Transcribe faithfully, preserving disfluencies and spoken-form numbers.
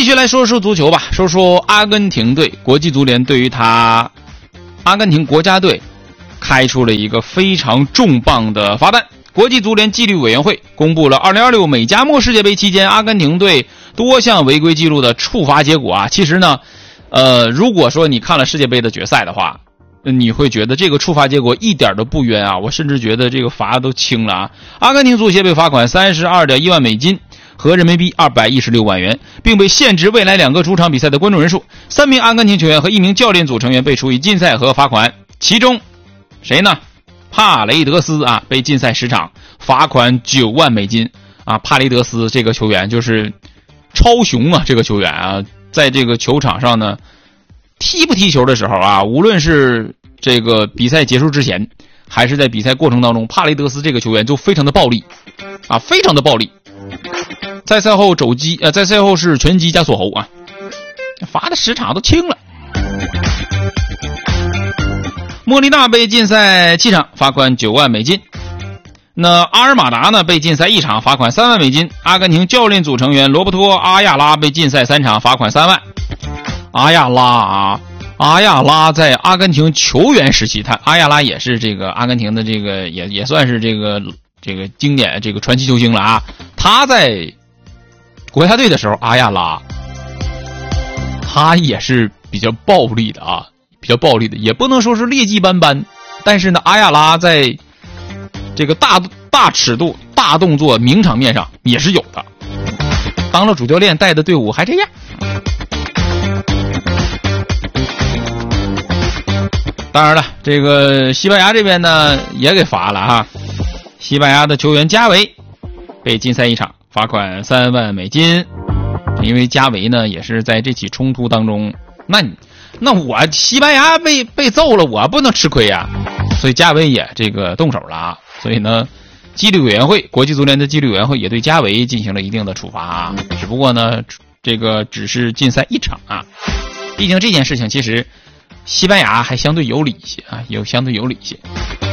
继续来说说足球吧，说说阿根廷队。国际足联对于他阿根廷国家队开出了一个非常重磅的罚单。国际足联纪律委员会公布了二零二六美加墨世界杯期间阿根廷队多项违规记录的处罚结果啊。其实呢，呃，如果说你看了世界杯的决赛的话，你会觉得这个处罚结果一点都不冤啊！我甚至觉得这个罚都轻了啊！阿根廷足协被罚款三十二点一万美金，合人民币二百一十六万元，并被限制未来两个主场比赛的观众人数。三名阿根廷球员和一名教练组成员被处以禁赛和罚款，其中谁呢？帕雷德斯啊，被禁赛十场，罚款九万美金啊！帕雷德斯这个球员就是超雄啊，这个球员啊，在这个球场上呢，踢不踢球的时候啊，无论是这个比赛结束之前，还是在比赛过程当中，帕雷德斯这个球员就非常的暴力啊，非常的暴力。在赛后肘击，呃，在赛后是拳击加锁喉啊，罚的十场都轻了。莫莉纳被禁赛七场，罚款九万美金。那阿尔马达呢被禁赛一场，罚款三万美金。阿根廷教练组成员罗伯托·阿亚拉被禁赛三场，罚款三万。阿亚拉啊，阿亚拉在阿根廷球员时期，他阿亚拉也是这个阿根廷的这个也也算是这个这个经典这个传奇球星了啊。他在国家队的时候，阿亚拉他也是比较暴力的啊。比较暴力的，也不能说是劣迹斑斑，但是呢，阿亚拉在这个大大尺度、大动作、名场面上也是有的。当了主教练，带的队伍还这样。当然了，这个西班牙这边呢也给罚了哈。西班牙的球员加维被禁赛一场，罚款三万美金。因为加维呢也是在这起冲突当中，那你。那我西班牙被被揍了，我不能吃亏呀、啊，所以加维也这个动手了啊。所以呢，纪律委员会，国际足联的纪律委员会也对加维进行了一定的处罚啊。只不过呢，这个只是禁赛一场啊。毕竟这件事情其实西班牙还相对有理一些啊，有相对有理一些。